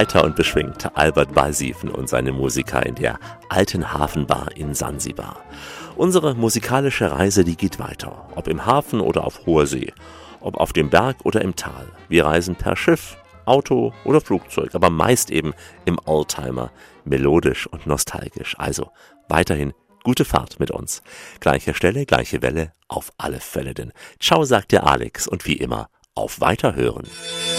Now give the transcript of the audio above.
heiter und beschwingt Albert Balsiefen und seine Musiker in der Alten Hafenbar in Sansibar. Unsere musikalische Reise, die geht weiter, ob im Hafen oder auf hoher See, ob auf dem Berg oder im Tal. Wir reisen per Schiff, Auto oder Flugzeug, aber meist eben im Oldtimer, melodisch und nostalgisch. Also weiterhin gute Fahrt mit uns. Gleiche Stelle, gleiche Welle, auf alle Fälle denn. Ciao, sagt der Alex und wie immer, auf Weiterhören.